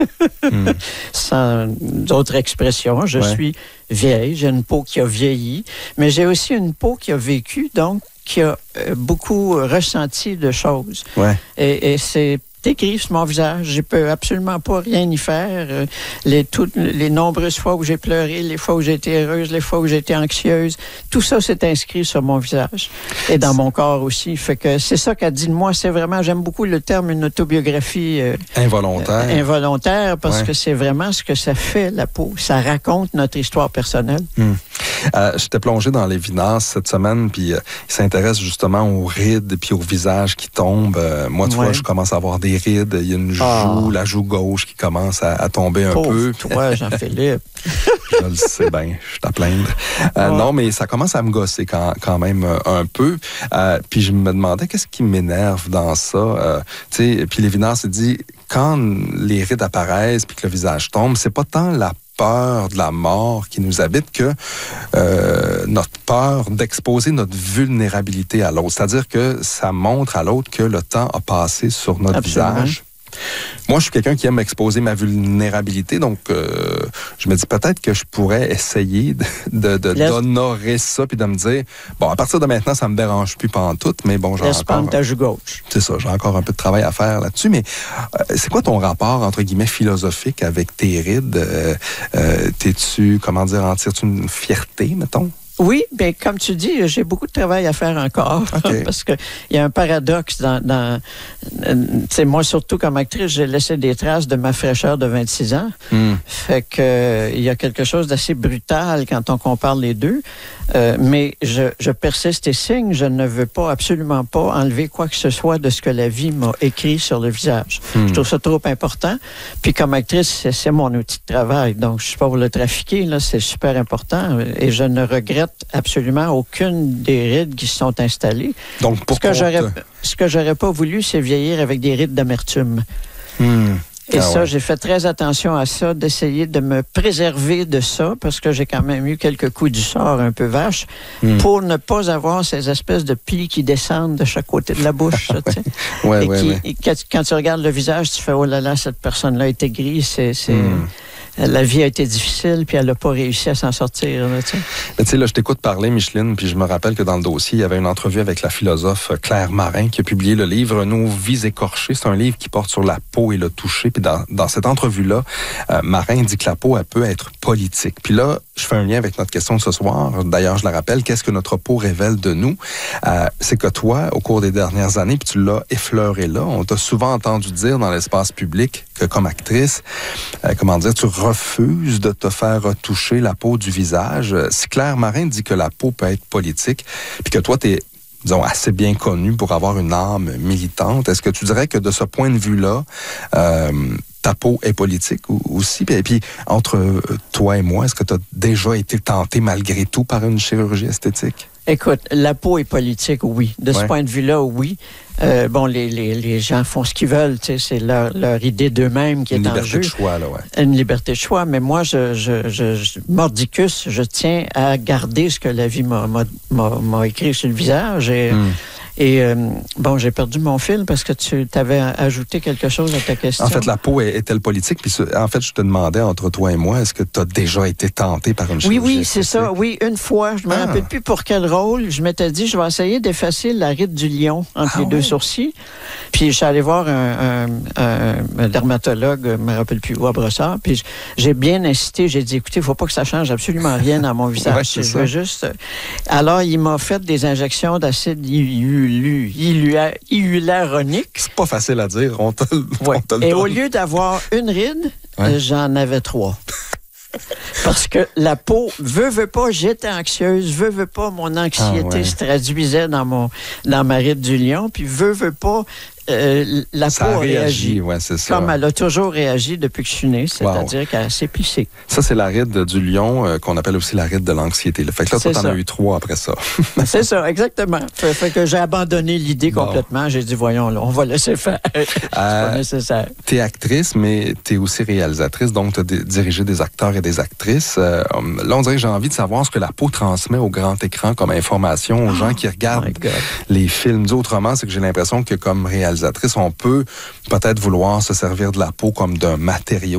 Sans d'autres expressions. Je suis vieille, j'ai une peau qui a vieilli, mais j'ai aussi une peau qui a vécu, donc qui a beaucoup ressenti de choses. Ouais. Et c'est écrit sur mon visage. Je peux absolument pas rien y faire. Toutes les nombreuses fois où j'ai pleuré, les fois où j'ai été heureuse, les fois où j'ai été anxieuse, tout ça s'est inscrit sur mon visage et dans mon corps aussi. Fait que c'est ça qu'a dit de moi. C'est vraiment, j'aime beaucoup le terme une autobiographie involontaire. Involontaire parce que c'est vraiment ce que ça fait, la peau. Ça raconte notre histoire personnelle. J'étais plongé dans les Lévinas cette semaine, puis il s'intéresse justement aux rides puis au visage qui tombe. Moi, tu vois, je commence à avoir des rides. Il y a une joue, la joue gauche qui commence à tomber un peu. Toi, Jean-Philippe. Je le sais bien, je suis à plaindre. Non, mais ça commence à me gosser quand même un peu. Puis je me demandais qu'est-ce qui m'énerve dans ça. Puis Lévinas s'est dit, quand les rides apparaissent puis que le visage tombe, c'est pas tant la peur de la mort qui nous habite que notre peur d'exposer notre vulnérabilité à l'autre. C'est-à-dire que ça montre à l'autre que le temps a passé sur notre visage. Moi, je suis quelqu'un qui aime exposer ma vulnérabilité, donc je me dis peut-être que je pourrais essayer d'honorer ça puis de me dire, bon, à partir de maintenant, ça me dérange plus pantoute, mais bon, laisse prendre ta joue gauche. C'est ça, j'ai encore un peu de travail à faire là-dessus, mais c'est quoi ton rapport, entre guillemets, philosophique avec tes rides? T'es-tu, comment dire, en tires-tu une fierté, mettons? Oui, bien, comme tu dis, j'ai beaucoup de travail à faire encore. Okay. Parce qu'il y a un paradoxe dans moi, surtout comme actrice, j'ai laissé des traces de ma fraîcheur de 26 ans. Fait que il y a quelque chose d'assez brutal quand on compare les deux. Mais je persiste et signe. Je ne veux absolument pas enlever quoi que ce soit de ce que la vie m'a écrit sur le visage. Je trouve ça trop important. Puis comme actrice, c'est mon outil de travail. Donc, je suis pas pour le trafiquer, là, c'est super important. Et je ne regrette absolument aucune des rides qui se sont installées. Donc, ce que j'aurais pas voulu, c'est vieillir avec des rides d'amertume. Et j'ai fait très attention à ça, d'essayer de me préserver de ça, parce que j'ai quand même eu quelques coups du sort un peu vaches, pour ne pas avoir ces espèces de plis qui descendent de chaque côté de la bouche. Quand tu regardes le visage, tu fais « Oh là là, cette personne-là était grise, la vie a été difficile, puis elle n'a pas réussi à s'en sortir. » Tu sais, là, je t'écoute parler, Micheline, puis je me rappelle que dans le dossier, il y avait une entrevue avec la philosophe Claire Marin qui a publié le livre « Nos vies écorchées ». C'est un livre qui porte sur la peau et le toucher. Puis dans cette entrevue-là, Marin dit que la peau, elle peut être politique. Puis là, je fais un lien avec notre question de ce soir. D'ailleurs, je la rappelle, qu'est-ce que notre peau révèle de nous? C'est que toi, au cours des dernières années, puis tu l'as effleuré là, on t'a souvent entendu dire dans l'espace public que comme actrice, tu refuses de te faire retoucher la peau du visage. Si Claire Marin dit que la peau peut être politique, puis que toi, t'es, disons, assez bien connu pour avoir une âme militante, est-ce que tu dirais que de ce point de vue-là, ta peau est politique aussi? Et puis, entre toi et moi, est-ce que tu as déjà été tenté malgré tout par une chirurgie esthétique? Écoute, la peau est politique, oui. De ce point de vue-là, oui. Les gens font ce qu'ils veulent, tu sais, c'est leur idée d'eux-mêmes qui est en jeu. Une liberté de choix, là, Une liberté de choix, mais moi, mordicus, je tiens à garder ce que la vie m'a écrit sur le visage et j'ai perdu mon fil parce que tu t'avais ajouté quelque chose à ta question. En fait, la peau est-elle politique? Puis en fait, je te demandais, entre toi et moi, est-ce que tu as déjà été tenté par une chirurgie? Oui, c'est ça. Oui, une fois. Je ne me rappelle plus pour quel rôle. Je m'étais dit, je vais essayer d'effacer la ride du lion entre les deux sourcils. Puis je suis allé voir un dermatologue, je ne me rappelle plus où, à Brossard. Puis j'ai bien insisté. J'ai dit, écoutez, il ne faut pas que ça change absolument rien dans mon visage. Je veux juste... Alors, il m'a fait des injections d'acide hyaluronique. C'est pas facile à dire, on te le Et au lieu d'avoir une ride, j'en avais 3. Parce que la peau, veut pas, j'étais anxieuse, veut pas, mon anxiété se traduisait dans ma ride du lion, puis veut pas, la ça peau a réagi. C'est ça. Comme elle a toujours réagi depuis que je suis né, c'est-à-dire qu'elle s'est plissée. Ça, c'est la ride du lion, qu'on appelle aussi la ride de l'anxiété. Fait que là, toi, t'en as eu 3 après ça. C'est ça, exactement. Fait que j'ai abandonné l'idée complètement. J'ai dit, voyons, là, on va laisser faire. C'est pas nécessaire. T'es actrice, mais t'es aussi réalisatrice, donc t'as dirigé des acteurs et des actrices. Là, on dirait que j'ai envie de savoir ce que la peau transmet au grand écran comme information aux gens qui regardent les films. Dit autrement, c'est que j'ai l'impression que comme réalisatrice, on peut peut-être vouloir se servir de la peau comme d'un matériau